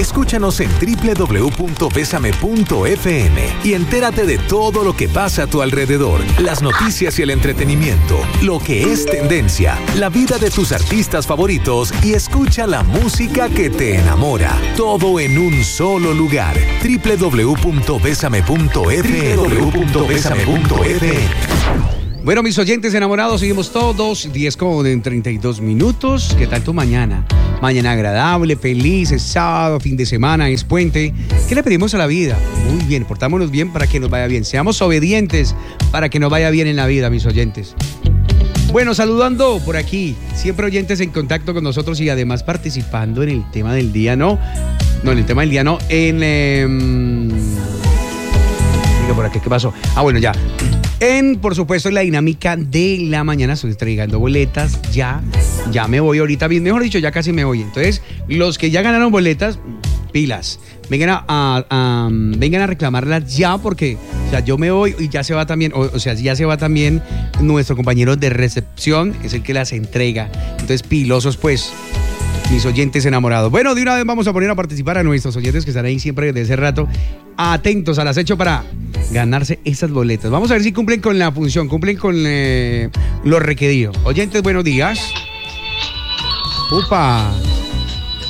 Escúchanos en www.besame.fm y entérate de todo lo que pasa a tu alrededor, las noticias y el entretenimiento, lo que es tendencia, la vida de tus artistas favoritos y escucha la música que te enamora. Todo en un solo lugar. www.besame.fm. Bueno, mis oyentes enamorados, seguimos todos, 10:32. ¿Qué tal tu mañana? Mañana agradable, feliz, es sábado, fin de semana, es puente. ¿Qué le pedimos a la vida? Muy bien, portámonos bien para que nos vaya bien. Seamos obedientes para que nos vaya bien en la vida, mis oyentes. Bueno, saludando por aquí, siempre oyentes en contacto con nosotros y además participando en el tema del día, ¿no? No, en el tema del día no, Diga por aquí, ¿qué pasó? Bueno, ya. Por supuesto, en la dinámica de la mañana estoy entregando boletas, ya me voy ahorita, mejor dicho, ya casi me voy. Entonces, los que ya ganaron boletas, pilas, vengan a reclamarlas ya porque, o sea, yo me voy y ya se va también, ya se va también nuestro compañero de recepción, es el que las entrega. Entonces, pilosos, pues, mis oyentes enamorados. Bueno, de una vez vamos a poner a participar a nuestros oyentes que están ahí siempre desde ese rato, atentos al acecho para ganarse estas boletas. Vamos a ver si cumplen con la función, cumplen con lo requerido. Oyentes, buenos días. ¡Upa!